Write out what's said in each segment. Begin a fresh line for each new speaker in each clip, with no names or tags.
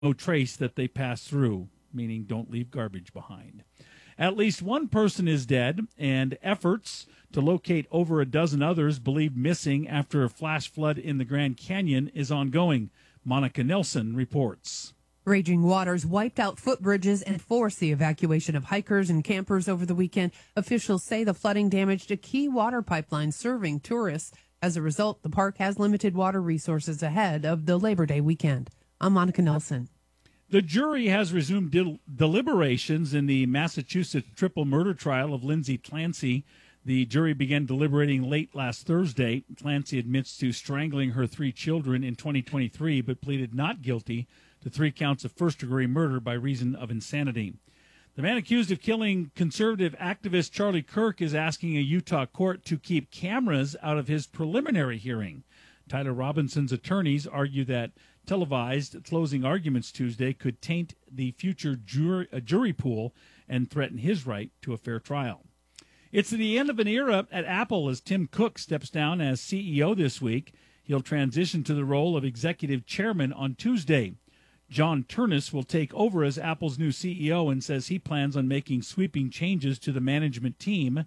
no trace that they passed through, meaning don't leave garbage behind. At least one person is dead, and efforts to locate over a dozen others believed missing after a flash flood in the Grand Canyon is ongoing. Monica Nelson reports.
Raging waters wiped out footbridges and forced the evacuation of hikers and campers over the weekend. Officials say the flooding damaged a key water pipeline serving tourists. As a result, the park has limited water resources ahead of the Labor Day weekend. I'm Monica Nelson.
The jury has resumed deliberations in the Massachusetts triple murder trial of Lindsay Clancy. The jury began deliberating late last Thursday. Clancy admits to strangling her 3 children in 2023, but pleaded not guilty to 3 counts of first-degree murder by reason of insanity. The man accused of killing conservative activist Charlie Kirk is asking a Utah court to keep cameras out of his preliminary hearing. Tyler Robinson's attorneys argue that televised closing arguments Tuesday could taint the future jury pool and threaten his right to a fair trial. It's the end of an era at Apple as Tim Cook steps down as CEO this week. He'll transition to the role of executive chairman on Tuesday. John Ternus will take over as Apple's new CEO and says he plans on making sweeping changes to the management team.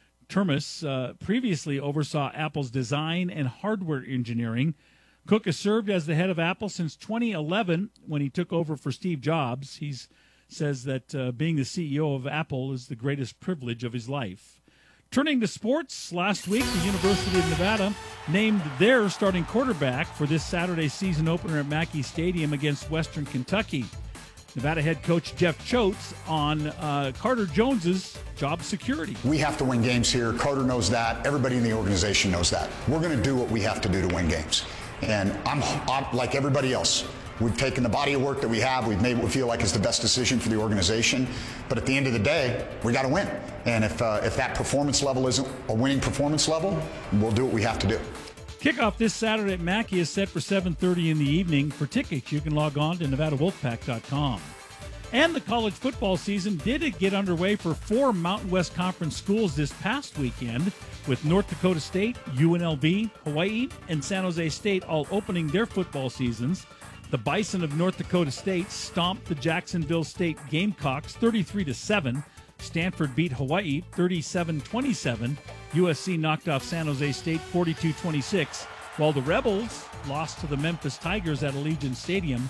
Ternus previously oversaw Apple's design and hardware engineering. Cook has served as the head of Apple since 2011 when he took over for Steve Jobs. He says that being the CEO of Apple is the greatest privilege of his life. Turning to sports, last week the University of Nevada named their starting quarterback for this Saturday's season opener at Mackey Stadium against Western Kentucky. Nevada head coach Jeff Choate on Carter Jones's job security.
We have to win games here. Carter knows that. Everybody in the organization knows that. We're going to do what we have to do to win games. And I'm like everybody else. We've taken the body of work that we have. We've made what we feel like is the best decision for the organization. But at the end of the day, we got to win. And if that performance level isn't a winning performance level, we'll do what we have to do.
Kickoff this Saturday at Mackey is set for 7:30 in the evening. For tickets, you can log on to NevadaWolfPack.com. And the college football season did get underway for 4 Mountain West Conference schools this past weekend, with North Dakota State, UNLV, Hawaii, and San Jose State all opening their football seasons. The Bison of North Dakota State stomped the Jacksonville State Gamecocks 33-7. Stanford beat Hawaii 37-27. USC knocked off San Jose State 42-26, while the Rebels lost to the Memphis Tigers at Allegiant Stadium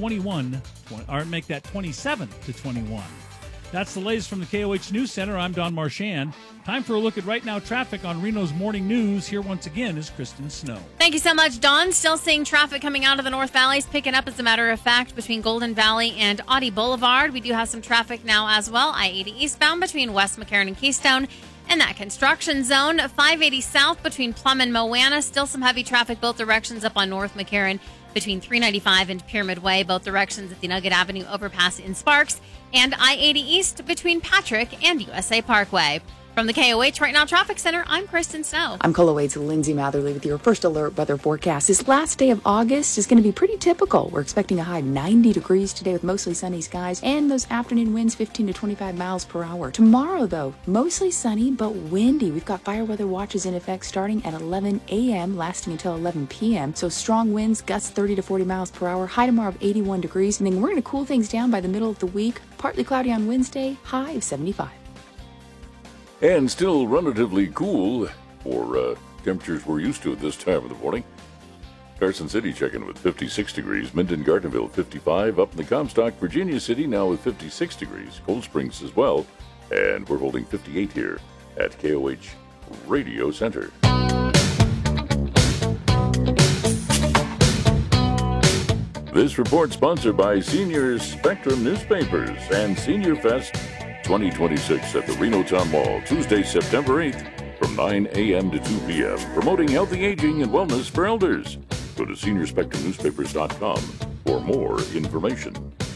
27-21. That's the latest from the KOH News Center. I'm Don Marchand. Time for a look at right now traffic on Reno's Morning News. Here once again is Kristen Snow.
Thank you so much, Don. Still seeing traffic coming out of the North Valleys, picking up as a matter of fact between Golden Valley and Audie Boulevard. We do have some traffic now as well. I-80 eastbound between West McCarran and Keystone. And that construction zone, 580 south between Plum and Moana. Still some heavy traffic both directions up on North McCarran between 395 and Pyramid Way, both directions at the Nugget Avenue overpass in Sparks, and I-80 East between Patrick and USA Parkway. From the KOH Right Now Traffic Center, I'm Kristen Snow.
I'm KOH's Lindsay Matherly with your first alert weather forecast. This last day of August is going to be pretty typical. We're expecting a high of 90 degrees today with mostly sunny skies and those afternoon winds 15 to 25 miles per hour. Tomorrow, though, mostly sunny but windy. We've got fire weather watches in effect starting at 11 a.m., lasting until 11 p.m. So strong winds, gusts 30 to 40 miles per hour, high tomorrow of 81 degrees. And then we're going to cool things down by the middle of the week. Partly cloudy on Wednesday, high of 75.
And still relatively cool for temperatures we're used to at this time of the morning. Carson City checking with 56 degrees. Minden Gardnerville 55. Up in the Comstock, Virginia City now with 56 degrees. Cold Springs as well. And we're holding 58 here at KOH Radio Center. This report sponsored by Senior Spectrum Newspapers and Senior Fest 2026 at the Reno Town Mall, Tuesday, September 8th from 9 a.m. to 2 p.m. Promoting healthy aging and wellness for elders. Go to SeniorSpectrumNewspapers.com for more information.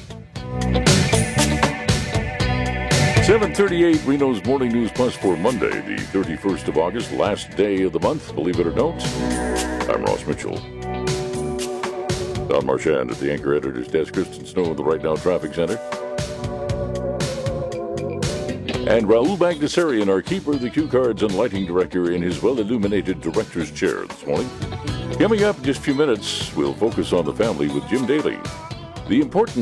7:38 Reno's Morning News Plus for Monday, the 31st of August, last day of the month, believe it or don't. I'm Ross Mitchell. Don Marchand at the Anchor Editor's Desk, Kristen Snow at the Right Now Traffic Center. And Raul Bagdasarian, our keeper of the cue cards and lighting director, in his well-illuminated director's chair this morning. Coming up in just a few minutes, we'll focus on the family with Jim Daly. The important